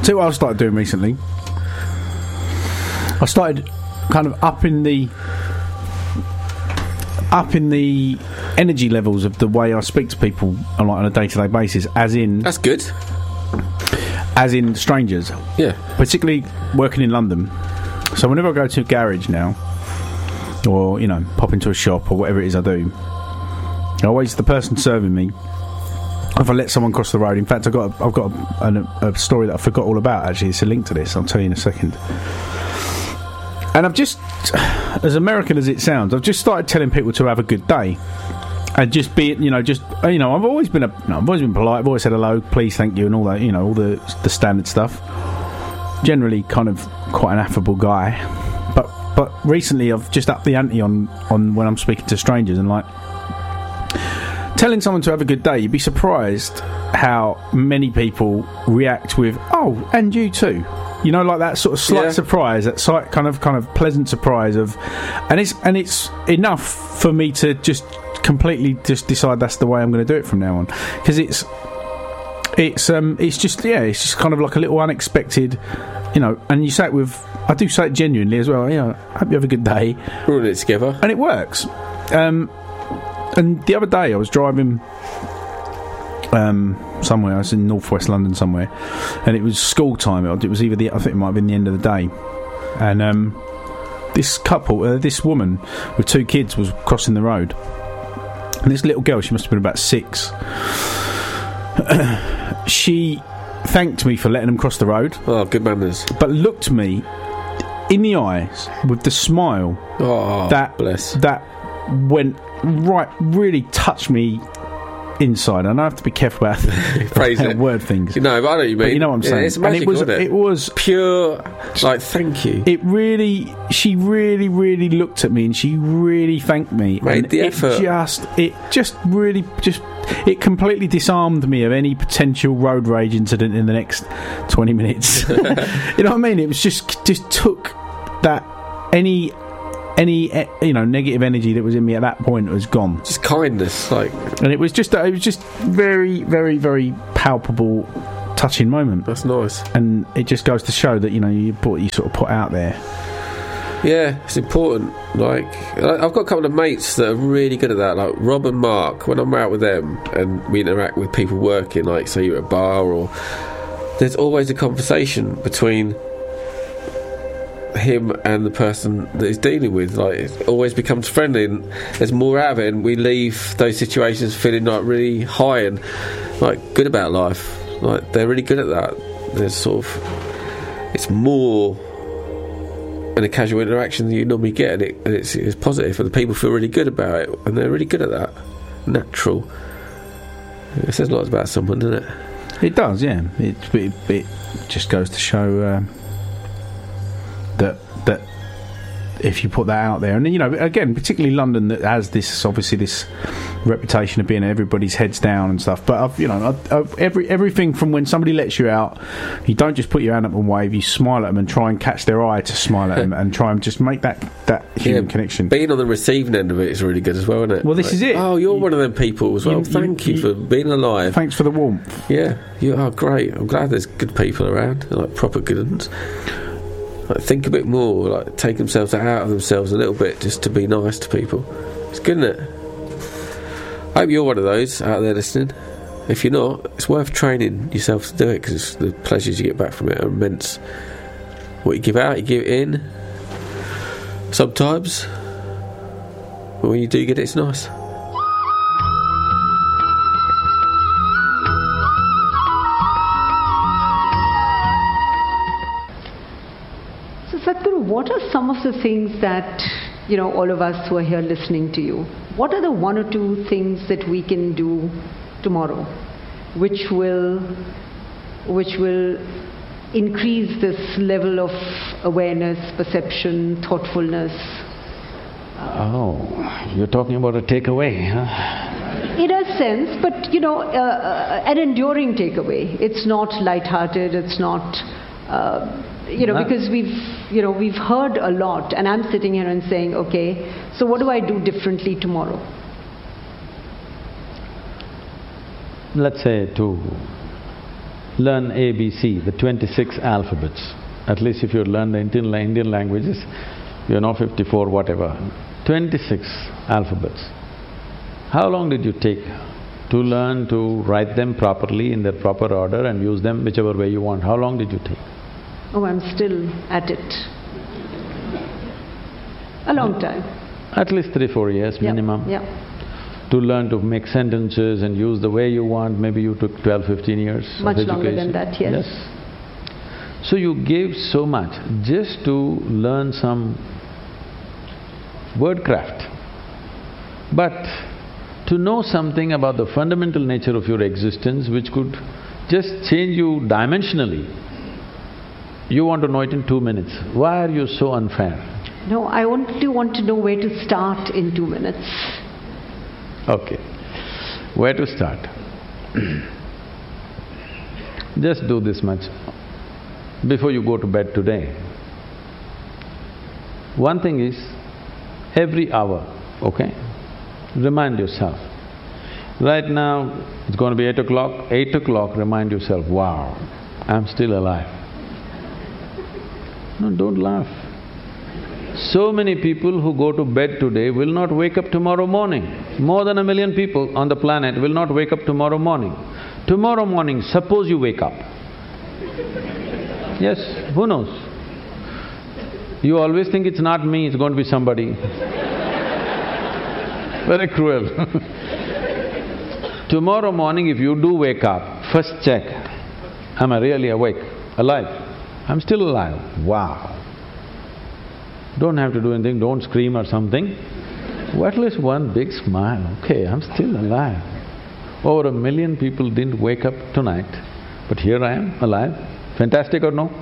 See what I started doing recently? I started kind of upping the energy levels of the way I speak to people on a day-to-day basis, as in... That's good. As in strangers. Yeah. Particularly working in London. So whenever I go to a garage now, or, you know, pop into a shop or whatever it is I do, the person serving me, if I let someone cross the road... In fact, I've got a story that I forgot all about, actually. It's a link to this. I'll tell you in a second. And I've just, as American as it sounds, I've just started telling people to have a good day, and just be, I've always been polite. I've always said hello, please, thank you, and all that, all the standard stuff. Generally, kind of quite an affable guy, but recently I've just upped the ante on when I'm speaking to strangers, and like telling someone to have a good day. You'd be surprised how many people react with, "Oh, and you too." Like that sort of slight surprise, that slight kind of pleasant surprise of, and it's enough for me to just completely just decide that's the way I'm going to do it from now on, because it's just kind of like a little unexpected, and you say it with, I do say it genuinely as well. I hope you have a good day. We're in it together, and it works. And the other day I was driving somewhere. I was in northwest London somewhere, and it was school time. It was either I think it might have been the end of the day, and this couple, this woman with two kids, was crossing the road, and this little girl, she must have been about 6. She thanked me for letting them cross the road. Oh, good manners. But looked me in the eyes with the smile that went right, really touched me inside. And I have to be careful about word things. But I know what you mean. But you know what I'm saying. It's magical, isn't it? It was pure, like, thank you. She really, really looked at me, and she really thanked me. Made the effort. It completely disarmed me of any potential road rage incident in the next 20 minutes. You know what I mean? It was just took that any negative energy that was in me at that point was gone. Just kindness, like, and it was just very, very, very palpable, touching moment. That's nice, and it just goes to show that you sort of put out there. Yeah, it's important. Like, I've got a couple of mates that are really good at that, like Rob and Mark. When I'm out with them and we interact with people working, like say you're at a bar, or there's always a conversation between him and the person that he's dealing with. Like, it always becomes friendly, and there's more out of it, and we leave those situations feeling like really high and like good about life. Like, they're really good at that. There's sort of, it's more in a casual interaction than you normally get, and it's positive, and the people feel really good about it, and they're really good at that. Natural. It says a lot about someone, doesn't it? It does, yeah. It just goes to show that if you put that out there, and again, particularly London, that has this reputation of being everybody's heads down and stuff. But everything from when somebody lets you out, you don't just put your hand up and wave. You smile at them and try and catch their eye to smile at them, and try and just make that human connection. Being on the receiving end of it is really good as well, isn't it? Well, this is it. Oh, you're one of them people as well. Thank you for being alive. Thanks for the warmth. Yeah, you are great. I'm glad there's good people around, like proper good ones. Like, think a bit more, like take themselves out of themselves a little bit just to be nice to people. It's good, isn't it? I hope you're one of those out there listening. If you're not, it's worth training yourself to do it, because the pleasures you get back from it are immense. What you give out, you give it in. Sometimes, but when you do get it, it's nice. Sadhguru, what are some of the things that, all of us who are here listening to you, what are the one or two things that we can do tomorrow which will increase this level of awareness, perception, thoughtfulness? Oh, you're talking about a takeaway, huh? In a sense, but, an enduring takeaway. It's not lighthearted, it's not... because we've heard a lot, and I'm sitting here and saying, okay, so what do I do differently tomorrow? Let's say to learn ABC, the 26 alphabets. At least if you learn the Indian languages, 54 whatever, 26 alphabets. How long did you take to learn to write them properly in their proper order and use them whichever way you want? How long did you take? Oh, I'm still at it. A long time. At least 3-4 years minimum. Yeah. To learn to make sentences and use the way you want, maybe you took 12-15 years Much of education. longer than that, yes. So you gave so much just to learn some wordcraft. But to know something about the fundamental nature of your existence which could just change you dimensionally, you want to know it in 2 minutes. Why are you so unfair? No, I only want to know where to start in 2 minutes. Okay. Where to start? Just do this much before you go to bed today. One thing is, every hour, okay, remind yourself. Right now, it's going to be 8 o'clock. 8 o'clock, remind yourself, wow, I'm still alive. No, don't laugh. So many people who go to bed today will not wake up tomorrow morning. More than 1 million people on the planet will not wake up tomorrow morning. Tomorrow morning, suppose you wake up. Yes, who knows? You always think it's not me, it's going to be somebody. Very cruel. Tomorrow morning if you do wake up, first check, am I really awake, alive? I'm still alive. Wow. Don't have to do anything, don't scream or something. At least one big smile, okay, I'm still alive. Over 1 million people didn't wake up tonight, but here I am, alive. Fantastic or no?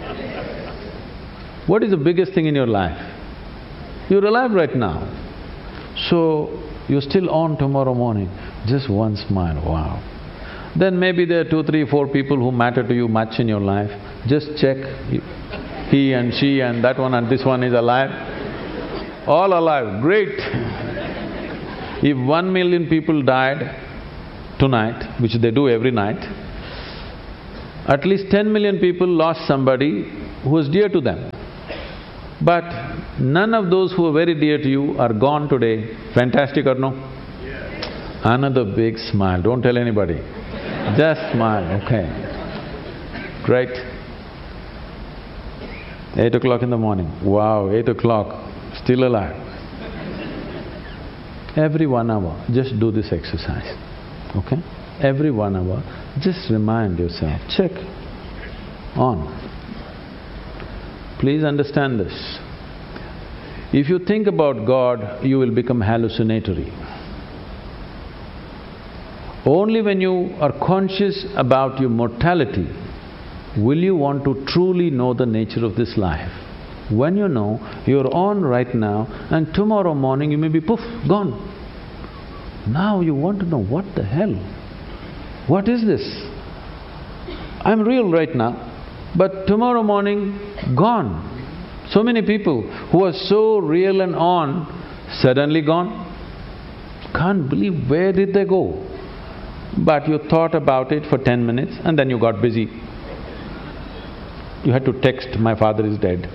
What is the biggest thing in your life? You're alive right now. So, you're still on tomorrow morning, just one smile, wow. Then maybe there are 2, 3, 4 people who matter to you much in your life. Just check, he and she and that one and this one is alive. All alive, great. If 1 million people died tonight, which they do every night, at least 10 million people lost somebody who was dear to them. But none of those who are very dear to you are gone today. Fantastic or no? Yeah. Another big smile, don't tell anybody. Just smile, okay. Great. 8 o'clock in the morning, wow, 8 o'clock, still alive. Every 1 hour, just do this exercise, okay? Every 1 hour, just remind yourself, check, on. Please understand this. If you think about God, you will become hallucinatory. Only when you are conscious about your mortality will you want to truly know the nature of this life. When you know, you're on right now and tomorrow morning you may be poof, gone. Now you want to know, what the hell? What is this? I'm real right now, but tomorrow morning, gone. So many people who are so real and on, suddenly gone. Can't believe, where did they go? But you thought about it for 10 minutes and then you got busy. You had to text, my father is dead.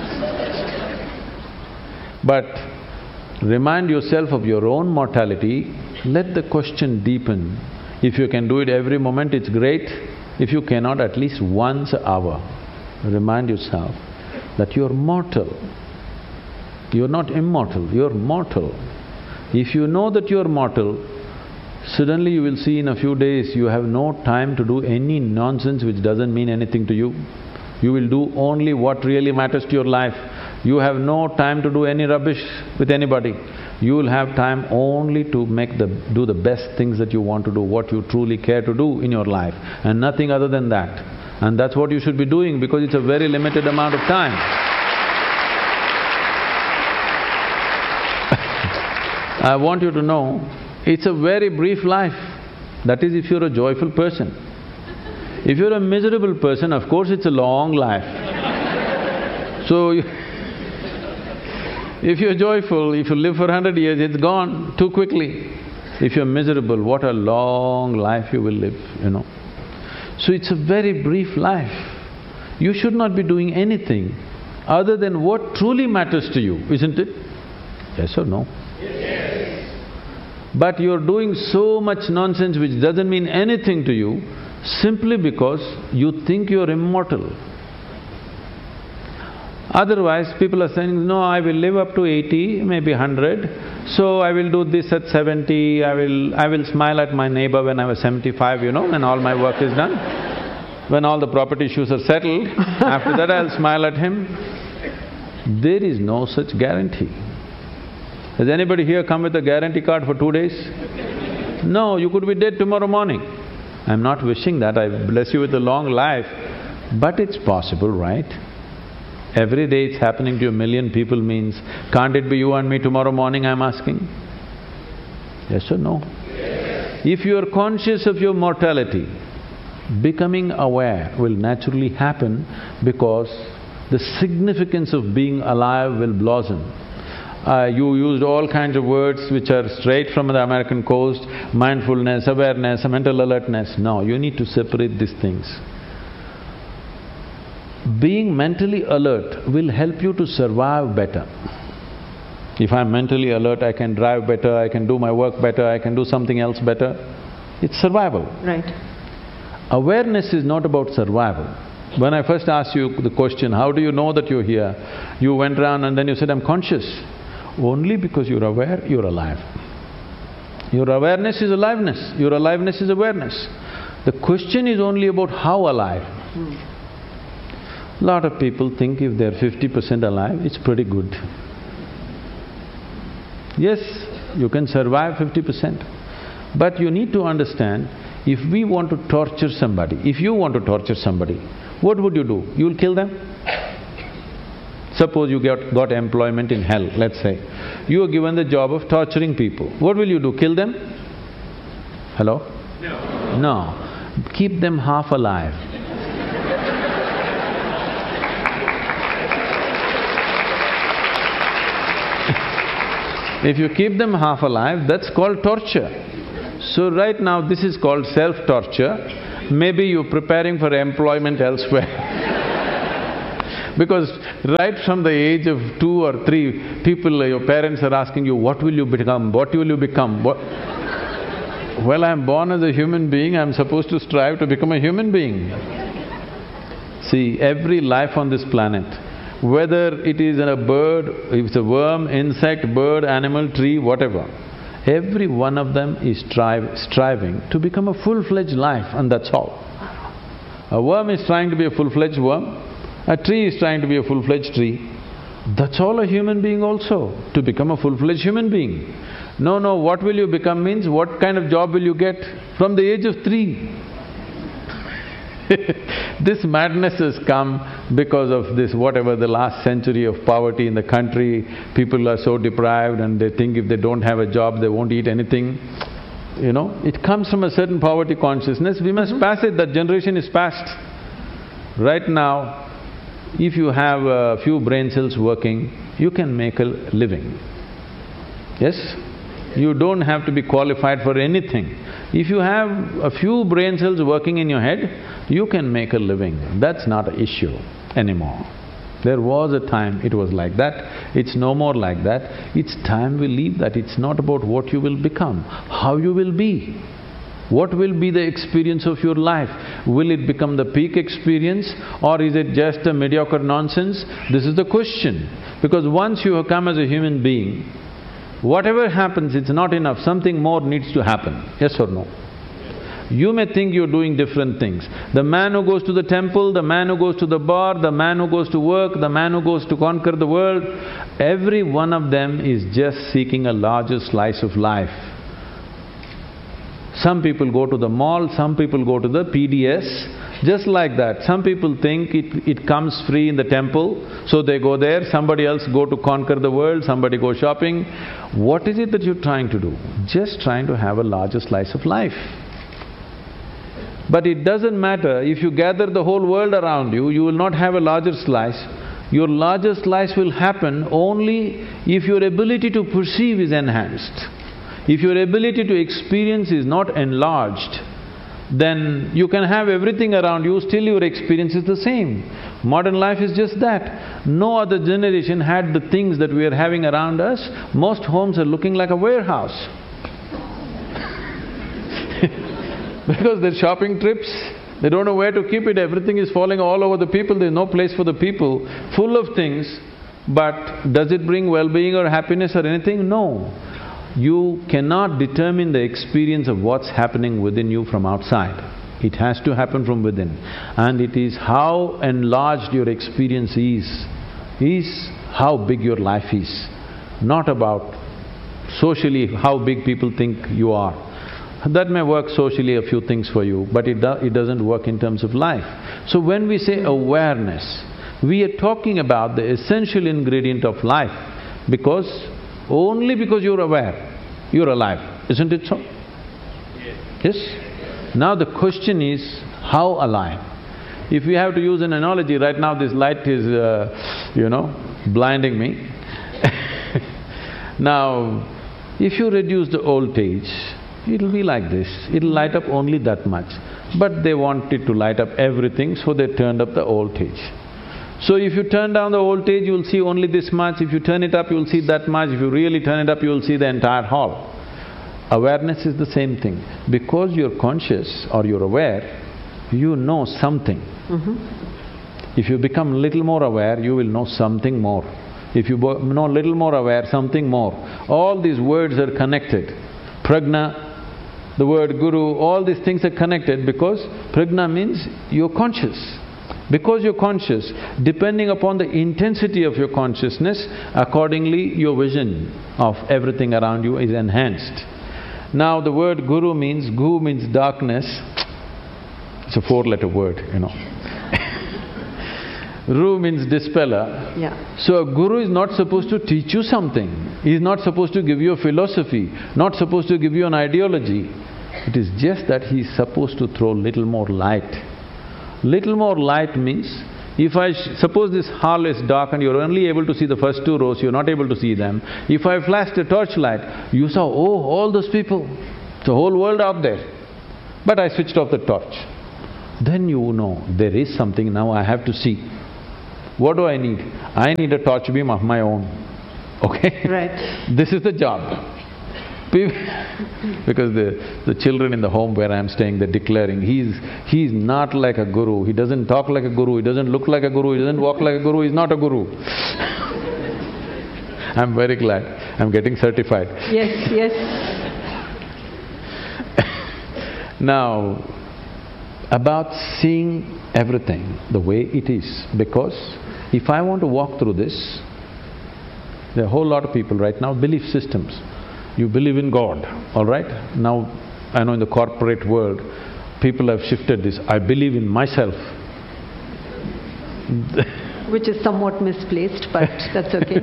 But remind yourself of your own mortality, let the question deepen. If you can do it every moment, it's great. If you cannot, at least once an hour, remind yourself that you're mortal. You're not immortal, you're mortal. If you know that you're mortal, suddenly you will see in a few days you have no time to do any nonsense which doesn't mean anything to you. You will do only what really matters to your life. You have no time to do any rubbish with anybody. You will have time only to do the best things that you want to do, what you truly care to do in your life, and nothing other than that. And that's what you should be doing because it's a very limited amount of time. I want you to know, it's a very brief life. That is if you're a joyful person. If you're a miserable person, of course it's a long life. So, if you're joyful, if you live for 100 years, it's gone too quickly. If you're miserable, what a long life you will live, So it's a very brief life. You should not be doing anything other than what truly matters to you, isn't it? Yes or no? Yes. But you're doing so much nonsense which doesn't mean anything to you simply because you think you're immortal. Otherwise, people are saying, no, I will live up to 80, maybe 100, so I will do this at 70, I will smile at my neighbor when I was 75, when all my work is done. When all the property issues are settled, after that I'll smile at him. There is no such guarantee. Has anybody here come with a guarantee card for 2 days? No, you could be dead tomorrow morning. I'm not wishing that, I bless you with a long life, but it's possible, right? Every day it's happening to a million people means, can't it be you and me tomorrow morning, I'm asking? Yes or no? Yes. If you are conscious of your mortality, becoming aware will naturally happen because the significance of being alive will blossom. You used all kinds of words which are straight from the American coast, mindfulness, awareness, mental alertness. No, you need to separate these things. Being mentally alert will help you to survive better. If I'm mentally alert, I can drive better, I can do my work better, I can do something else better. It's survival. Right. Awareness is not about survival. When I first asked you the question, how do you know that you're here? You went around and then you said, I'm conscious. Only because you're aware, you're alive. Your awareness is aliveness, your aliveness is awareness. The question is only about how alive. Lot of people think if they're 50% alive, it's pretty good. Yes, you can survive 50%. But you need to understand, if we want to torture somebody, if you want to torture somebody, what would you do? You'll kill them? Suppose you got employment in hell, let's say. You are given the job of torturing people. What will you do? Kill them? Hello? No. No. Keep them half alive. If you keep them half alive, that's called torture. So right now this is called self-torture. Maybe you're preparing for employment elsewhere. Because right from the age of 2 or 3, people, your parents are asking you, what will you become? What will you become? Well, I'm born as a human being, I'm supposed to strive to become a human being. See, every life on this planet, whether it is a bird, if it's a worm, insect, bird, animal, tree, whatever, every one of them is striving to become a full-fledged life, and that's all. A worm is trying to be a full-fledged worm, a tree is trying to be a full-fledged tree. That's all a human being also, to become a full-fledged human being. No, what will you become means what kind of job will you get from the age of 3? This madness has come because of this whatever the last century of poverty in the country. People are so deprived and they think if they don't have a job, they won't eat anything. It comes from a certain poverty consciousness. We must pass it, that generation is past. Right now, if you have a few brain cells working, you can make a living. Yes? You don't have to be qualified for anything. If you have a few brain cells working in your head, you can make a living. That's not an issue anymore. There was a time it was like that, it's no more like that. It's time we leave that. It's not about what you will become, how you will be. What will be the experience of your life? Will it become the peak experience or is it just a mediocre nonsense? This is the question. Because once you have come as a human being, whatever happens, it's not enough, something more needs to happen, yes or no? You may think you're doing different things. The man who goes to the temple, the man who goes to the bar, the man who goes to work, the man who goes to conquer the world, every one of them is just seeking a larger slice of life. Some people go to the mall, some people go to the PDS, just like that. Some people think it comes free in the temple, so they go there, somebody else go to conquer the world, somebody go shopping. What is it that you're trying to do? Just trying to have a larger slice of life. But it doesn't matter, if you gather the whole world around you, you will not have a larger slice. Your larger slice will happen only if your ability to perceive is enhanced. If your ability to experience is not enlarged, then you can have everything around you, still your experience is the same. Modern life is just that. No other generation had the things that we are having around us. Most homes are looking like a warehouse. Because they're shopping trips, they don't know where to keep it, everything is falling all over the people, there's no place for the people, full of things. But does it bring well-being or happiness or anything? No. You cannot determine the experience of what's happening within you from outside. It has to happen from within. And it is how enlarged your experience is how big your life is. Not about socially how big people think you are. That may work socially, a few things for you, but it doesn't work in terms of life. So when we say awareness, we are talking about the essential ingredient of life, because only because you're aware, you're alive, isn't it so? Yes? Now the question is, how alive? If we have to use an analogy, right now this light is, blinding me. Now, if you reduce the voltage, it'll be like this, it'll light up only that much. But they want it to light up everything, so they turned up the voltage. So if you turn down the voltage, you'll see only this much, if you turn it up, you'll see that much, if you really turn it up, you'll see the entire hall. Awareness is the same thing. Because you're conscious or you're aware, you know something. If you become little more aware, you will know something more. If you know little more aware, something more. All these words are connected. Prajna, the word guru, all these things are connected because prajna means you're conscious. Because you're conscious, depending upon the intensity of your consciousness, accordingly your vision of everything around you is enhanced. Now the word guru means, gu means darkness, it's a four-letter word, Ru means dispeller. Yeah. So a guru is not supposed to teach you something. He is not supposed to give you a philosophy, not supposed to give you an ideology. It is just that he is supposed to throw little more light. Little more light means, if suppose this hall is dark and you're only able to see the first two rows, you're not able to see them. If I flashed a torchlight, you saw, oh, all those people, the whole world out there. But I switched off the torch. Then you know, there is something now I have to see. What do I need? I need a torch beam of my own, okay? Right. This is the job. Because the children in the home where I'm staying, they're declaring, he's not like a guru, he doesn't talk like a guru, he doesn't look like a guru, he doesn't walk like a guru, he's not a guru. I'm very glad, I'm getting certified. Yes, yes. Now, about seeing everything the way it is, because if I want to walk through this, there are a whole lot of people right now, belief systems. You believe in God, all right? Now, I know in the corporate world, people have shifted this, I believe in myself. Which is somewhat misplaced, but that's okay.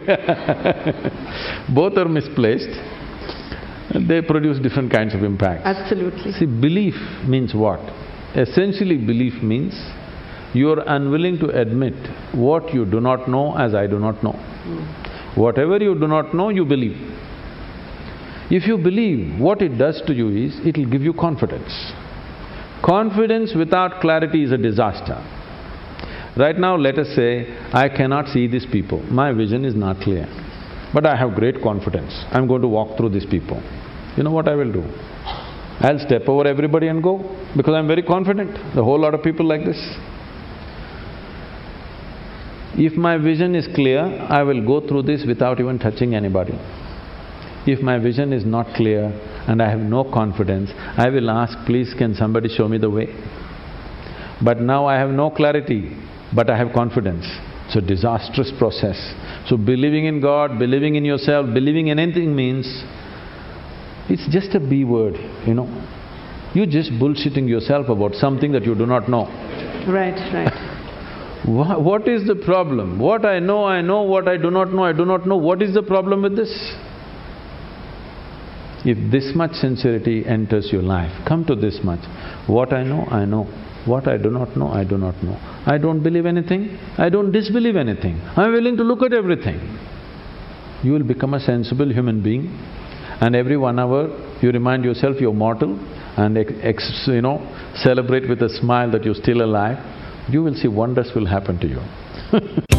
Both are misplaced. They produce different kinds of impacts. Absolutely. See, belief means what? Essentially, belief means you are unwilling to admit what you do not know as I do not know. Whatever you do not know, you believe. If you believe, what it does to you is, it'll give you confidence. Confidence without clarity is a disaster. Right now, let us say, I cannot see these people, my vision is not clear. But I have great confidence, I'm going to walk through these people. You know what I will do? I'll step over everybody and go, because I'm very confident, the whole lot of people like this. If my vision is clear, I will go through this without even touching anybody. If my vision is not clear and I have no confidence, I will ask, please can somebody show me the way? But now I have no clarity, but I have confidence. It's a disastrous process. So believing in God, believing in yourself, believing in anything means, it's just a B word, You're just bullshitting yourself about something that you do not know. Right, right. What is the problem? What I know, what I do not know, I do not know. What is the problem with this? If this much sincerity enters your life, come to this much. What I know, I know. What I do not know, I do not know. I don't believe anything, I don't disbelieve anything. I'm willing to look at everything. You will become a sensible human being, and every 1 hour you remind yourself you're mortal, and celebrate with a smile that you're still alive, you will see wonders will happen to you.